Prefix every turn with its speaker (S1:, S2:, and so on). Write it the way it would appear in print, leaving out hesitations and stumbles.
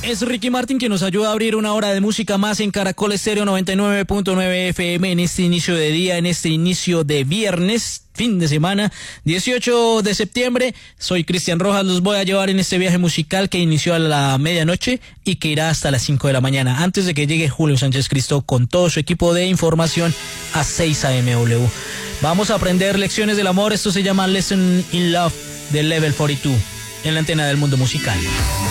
S1: Es Ricky Martin quien nos ayuda a abrir una hora de música más en Caracol Estéreo 99.9 FM en este inicio de día, en este inicio de viernes, fin de semana, 18 de septiembre. Soy Cristian Rojas, los voy a llevar en este viaje musical que inició a la medianoche y que irá hasta las 5 de la mañana, antes de que llegue Julio Sánchez Cristo con todo su equipo de información a 6 AMW. Vamos a aprender lecciones del amor, esto se llama Lesson in Love de Level 42 en la antena del mundo musical.